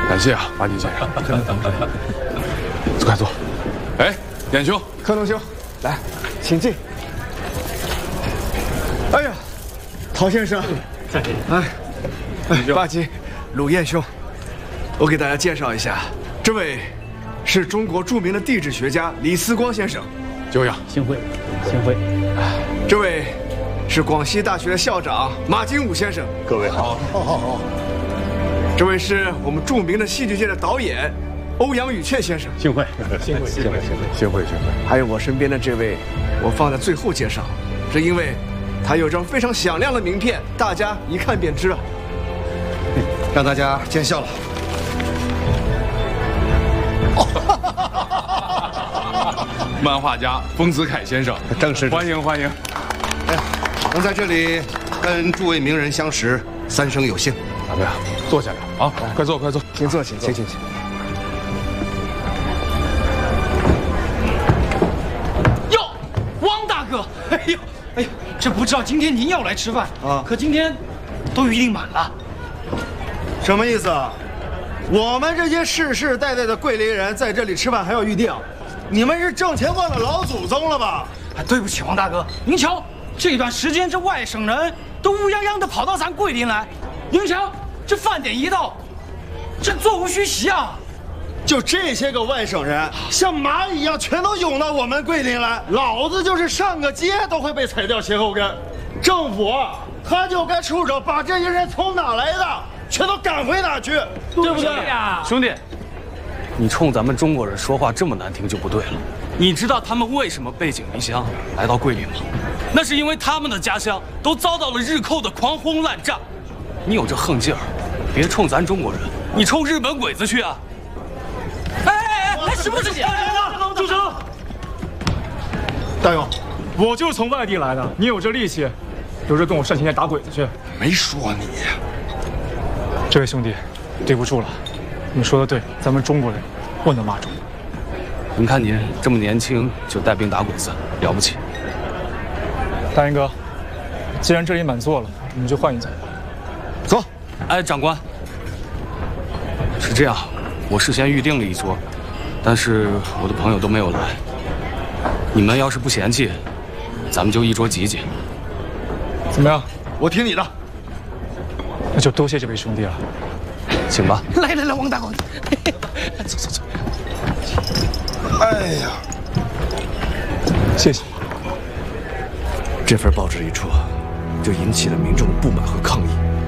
感谢啊，马景先生。快坐。哎，典兄， 柯东兄，来，请进。哎呀，陶先生，八吉，鲁彦兄，我给大家介绍一下，这位是中国著名的地质学家李思光先生。 久仰， 幸会，幸会。 这位是广西大学的校长马金武先生。 各位好。好。 这位是我们著名的戏剧界的导演欧阳予倩先生。 幸会， 幸会。 还有我身边的这位，我放在最后介绍，是因为他有张非常响亮的名片，大家一看便知啊。 让大家见笑了。 漫画家丰子恺先生， 正是欢迎。 哎呀，能在这里跟诸位名人相识，三生有幸。 咱们呀，坐下来啊，快坐。 请坐。 哟，汪大哥，哎呦，这不知道今天您要来吃饭啊？可今天都预定满了。 什么意思啊？我们这些世世代代的桂林人在这里吃饭还要预定？你们是挣钱忘了老祖宗了吧？ 哎，对不起，汪大哥，您瞧，这段时间这外省人都乌泱泱的跑到咱桂林来，您瞧，这饭点一到，这座无虚席啊！ 就这些个外省人，像蚂蚁一样全都涌到我们桂林来，老子就是上个街都会被踩掉鞋后跟。政府他就该出手，把这些人从哪来的全都赶回哪去，对不对呀？ 兄弟，你冲咱们中国人说话这么难听就不对了。你知道他们为什么背井离乡来到桂林吗？那是因为他们的家乡都遭到了日寇的狂轰滥炸。你有这横劲儿，别冲咱中国人，你冲日本鬼子去啊！ 哎，什么事情？ 住手！大勇，我就是从外地来的，你有这力气，留着跟我上前线打鬼子去。 没说你。 这位兄弟，对不住了，你说的对，咱们中国人不能骂中国。 您看您这么年轻就带兵打鬼子，了不起。 大英哥，既然这里满座了，我们就换一座。 走。哎，长官，是这样，我事先预定了一桌，但是我的朋友都没有来。你们要是不嫌弃，咱们就一桌挤挤。 怎么样？ 我听你的。 那就多谢这位兄弟了， 请吧。 来，汪大哥，走。 哎呀， 谢谢。 这份报纸一出，就引起了民众的不满和抗议。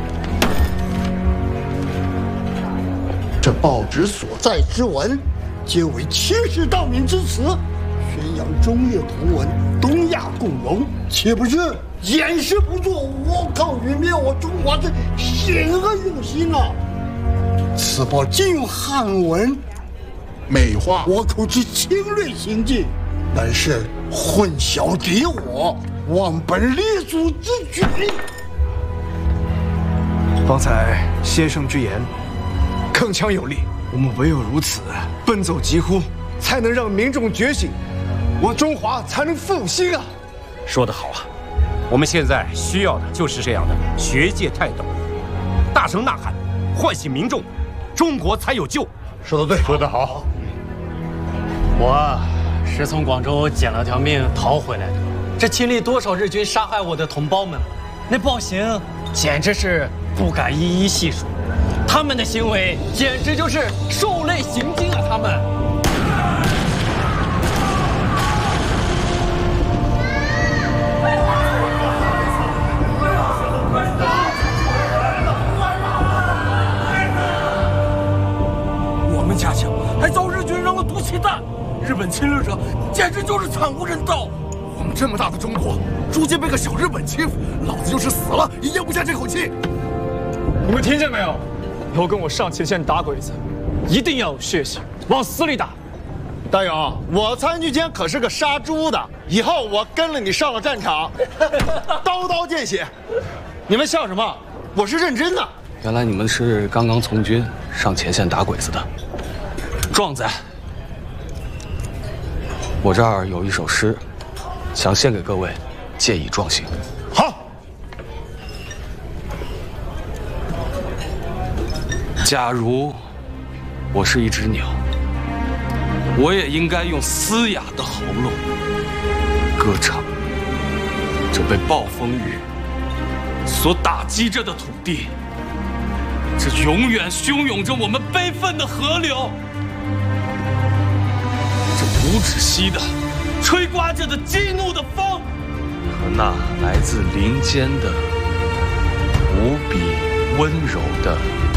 这报纸所在之文，皆为欺世盗名之词，宣扬中越同文、东亚共荣，岂不是掩饰不住倭寇与灭我中华之险恶用心啊！此报尽用汉文，美化倭寇之侵略行径，乃是混淆敌我、忘本立祖之举。 方才先生之言铿锵有力，我们唯有如此，奔走疾呼，才能让民众觉醒，我中华才能复兴啊！ 说得好啊，我们现在需要的就是这样的学界泰斗，大声呐喊，唤醒民众，中国才有救。 说得对， 说得好。 我是从广州捡了条命逃回来的，这经历多少日军杀害我的同胞们，那暴行简直是不敢一一细数，他们的行为简直就是兽类行径啊！他们。 我们家乡还遭日军扔了毒气弹，日本侵略者简直就是惨无人道。我们这么大的中国，逐渐被个小日本欺负，老子就是死了也咽不下这口气。 你们听见没有？以后跟我上前线打鬼子，一定要有血性，往死里打。 大勇，我参军间可是个杀猪的，以后我跟了你上了战场，刀刀见血。你们笑什么？我是认真的。 原来你们是刚刚从军上前线打鬼子的，壮哉！我这儿有一首诗，想献给各位，借以壮行。 好。 假如我是一只鸟，我也应该用嘶哑的喉咙歌唱这被暴风雨所打击着的土地，这永远汹涌着我们悲愤的河流，这无止息的吹刮着的激怒的风，和那来自林间的无比温柔的